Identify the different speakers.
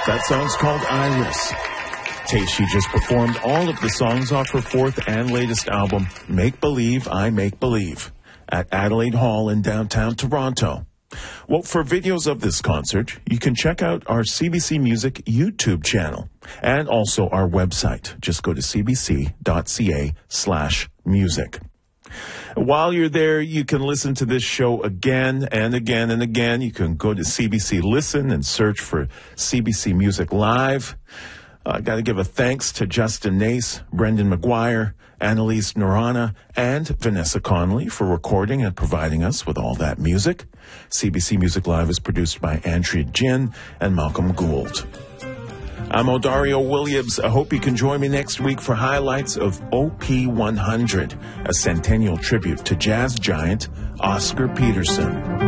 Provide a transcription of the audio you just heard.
Speaker 1: That song's called Iris. Tayshia just performed all of the songs off her fourth and latest album, Make Believe, I Make Believe, at Adelaide Hall in downtown Toronto. Well, for videos of this concert, you can check out our CBC Music YouTube channel and also our website. Just go to cbc.ca/music. While you're there, you can listen to this show again and again and again. You can go to CBC Listen and search for CBC Music Live. I got to give a thanks to Justin Nace, Brendan McGuire, Annalise Norana, and Vanessa Connolly for recording and providing us with all that music. CBC Music Live is produced by Andrea Jin and Malcolm Gould. I'm Odario Williams. I hope you can join me next week for highlights of OP100, a centennial tribute to jazz giant Oscar Peterson.